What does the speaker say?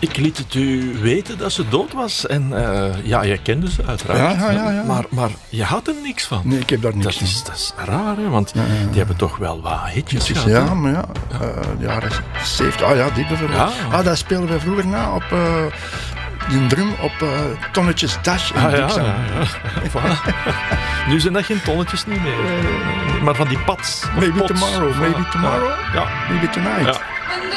Ik liet het u weten dat ze dood was. En jij kende ze uiteraard. Ja. Maar je had er niks van. Nee, ik heb daar niks van. Dat is raar, hè? Want die hebben toch wel wat hitjes gehad. Ja, maar jaren 70. Ah ja, die bijvoorbeeld. Ja. Dat speelden we vroeger na op de drum op Tonnetjes Dash in Dixon. Voilà. Nu zijn dat geen tonnetjes niet meer. Maar van die pads. Maybe pots. tomorrow, maybe tomorrow, Ja. maybe tonight. Ja.